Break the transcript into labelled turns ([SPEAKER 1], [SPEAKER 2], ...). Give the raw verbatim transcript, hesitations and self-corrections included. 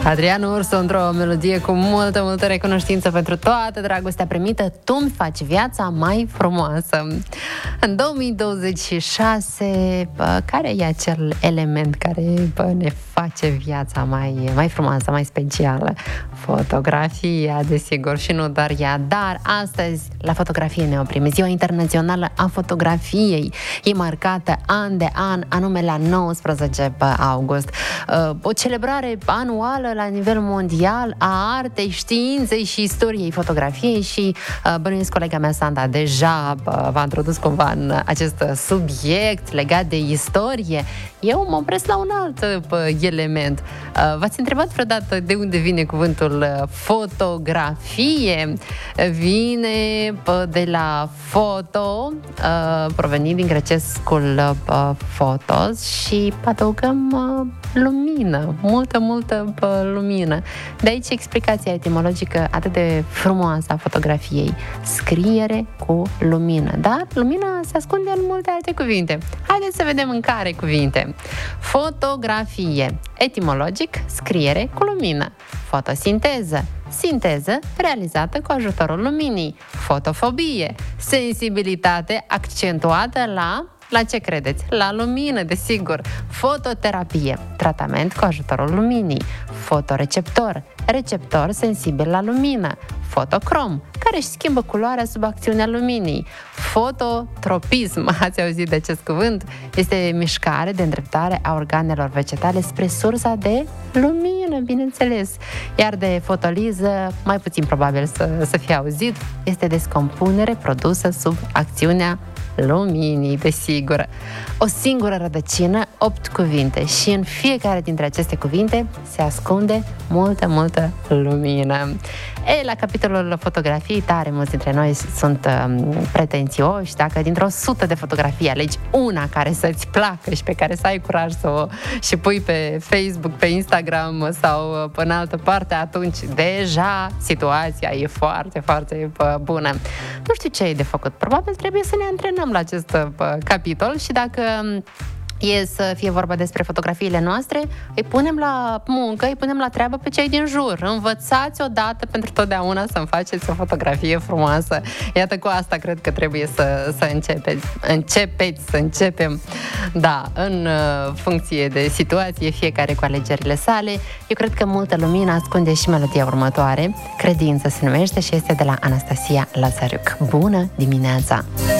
[SPEAKER 1] Adrian Ursu, într-o melodie cu multă, multă recunoștință pentru toată dragostea primită, tu-mi faci viața mai frumoasă. În două mii douăzeci și șase, bă, care e acel element care bă, ne face viața mai, mai frumoasă, mai specială? Fotografia, desigur, și nu doar ea, dar astăzi la fotografie ne oprim. Ziua Internațională a Fotografiei e marcată an de an, anume la nouăsprezece august. O celebrare anuală la nivel mondial a artei, științei și istoriei fotografiei și bănuiesc colega mea Sanda deja v-a introdus cumva în acest subiect legat de istorie. Eu mă opresc la un alt element. V-ați întrebat vreodată de unde vine cuvântul fotografie? Vine de la foto, provenind din grecescul photos, și adăugăm lumină, multă, multă lumină. De aici explicația etimologică atât de frumoasă a fotografiei. Scriere cu lumină. Dar lumina se ascunde în multe alte cuvinte. Haideți să vedem în care cuvinte. Fotografie. Etimologic, scriere cu lumină. Fotosinteză. Sinteză realizată cu ajutorul luminii. Fotofobie. Sensibilitate accentuată la... La ce credeți? La lumină, desigur. Fototerapie. Tratament cu ajutorul luminii. Fotoreceptor. Receptor sensibil la lumină. Fotocrom, care își schimbă culoarea sub acțiunea luminii. Fototropism, ați auzit de acest cuvânt? Este mișcare de îndreptare a organelor vegetale spre sursa de lumină, bineînțeles. Iar de fotoliză, mai puțin probabil să, să fie auzit, este descompunere produsă sub acțiunea luminii, desigur. O singură rădăcină, opt cuvinte, și în fiecare dintre aceste cuvinte se ascunde multă, multă lumină. E, la capitolul fotografii, tare mulți dintre noi sunt um, pretențioși. Dacă dintr-o sută de fotografii alegi una care să-ți placă și pe care să ai curaj să o și pui pe Facebook, pe Instagram sau pe în altă parte, atunci deja situația e foarte, foarte bună. Nu știu ce e de făcut. Probabil trebuie să ne antrenăm la acest uh, capitol și dacă e să fie vorba despre fotografiile noastre, îi punem la muncă, îi punem la treabă pe cei din jur. Învățați odată pentru totdeauna să-mi faceți o fotografie frumoasă. Iată, cu asta cred că trebuie să, să începeți. Începeți, să începem. Da, în uh, funcție de situație, fiecare cu alegerile sale. Eu cred că multă lumină ascunde și melodia următoare. Credință se numește și este de la Anastasia Lazariuc. Bună dimineața!